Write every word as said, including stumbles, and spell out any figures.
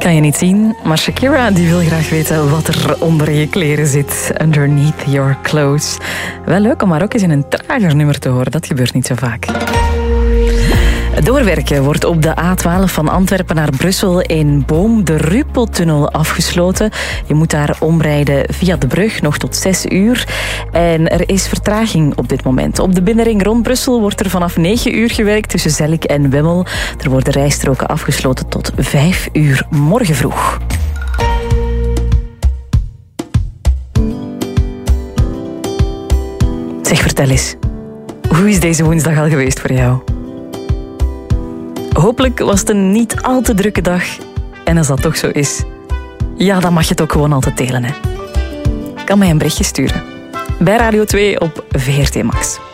Kan je niet zien, maar Shakira die wil graag weten wat er onder je kleren zit. Underneath your clothes. Wel leuk om maar ook eens in een trager nummer te horen. Dat gebeurt niet zo vaak. Doorwerken wordt op de A twaalf van Antwerpen naar Brussel in Boom de Ruppeltunnel afgesloten. Je moet daar omrijden via de brug, nog tot zes uur. En er is vertraging op dit moment. Op de binnenring rond Brussel wordt er vanaf negen uur gewerkt tussen Zellik en Wemmel. Er worden rijstroken afgesloten tot vijf uur morgen vroeg. Zeg, vertel eens. Hoe is deze woensdag al geweest voor jou? Hopelijk was het een niet al te drukke dag. En als dat toch zo is, ja, dan mag je het ook gewoon altijd delen, hè. Kan mij een berichtje sturen. Bij Radio twee op V R T Max.